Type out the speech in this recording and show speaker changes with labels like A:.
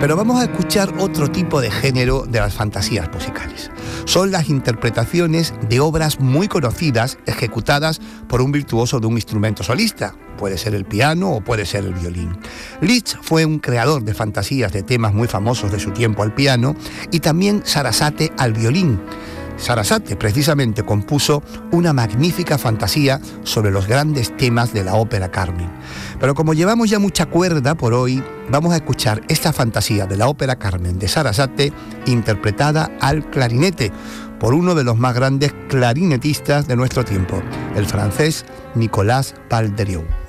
A: Pero vamos a escuchar otro tipo de género de las fantasías musicales. Son las interpretaciones de obras muy conocidas ejecutadas por un virtuoso de un instrumento solista. Puede ser el piano o puede ser el violín. Liszt fue un creador de fantasías de temas muy famosos de su tiempo al piano y también Sarasate al violín. Sarasate precisamente compuso una magnífica fantasía sobre los grandes temas de la ópera Carmen. Pero como llevamos ya mucha cuerda por hoy, vamos a escuchar esta fantasía de la ópera Carmen de Sarasate interpretada al clarinete por uno de los más grandes clarinetistas de nuestro tiempo, el francés Nicolas Balderiot.